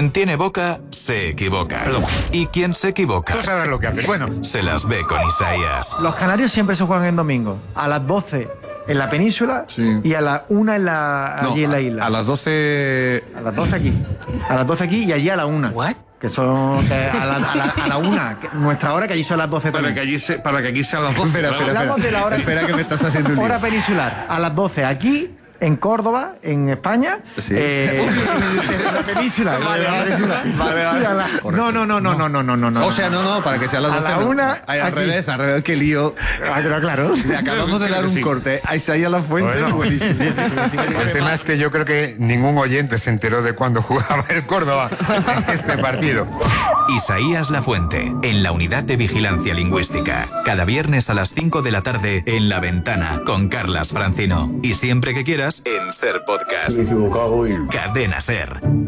Quien tiene boca, se equivoca. Perdón. Y quien se equivoca... Tú sabrás lo que haces. Bueno. Se las ve con Isaías. Los canarios siempre se juegan en domingo. A las 12 en la península, sí, y a las 1 allí en la isla. A las 12... A las 12 aquí. A las 12 aquí y allí a la 1. ¿What? Que son a la 1, nuestra hora, que allí son las 12 para que aquí sean las 12. Hablamos de la hora. Espera que me estás haciendo un lío. Hora peninsular, a las 12 aquí, en Córdoba, en España. Sí. En la península. Vale. No. O sea, no, para que sea las 12. A la 1. Al revés, qué lío. Claro. Le acabamos de dar un corte a Isaías Lafuente. Bueno, buenísimo. sí. El tema es que yo creo que ningún oyente se enteró de cuándo jugaba el Córdoba este partido. Isaías Lafuente, en la Unidad de Vigilancia Lingüística. Cada viernes a las 5 de la tarde en La Ventana, con Carlas Francino. Y siempre que quieras, en Ser Podcast. Me he equivocado y... Cadena Ser.